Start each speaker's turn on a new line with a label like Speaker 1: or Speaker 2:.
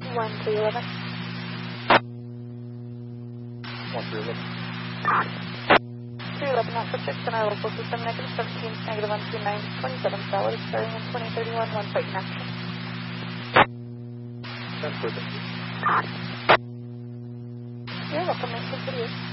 Speaker 1: 1311.
Speaker 2: 1311.
Speaker 1: 311 out for 6 in our local system, negative 17, negative 129, 27 solid, starting in 2031, 1 fight in action.
Speaker 2: 10 for 50.
Speaker 1: You're welcome, nice to see you.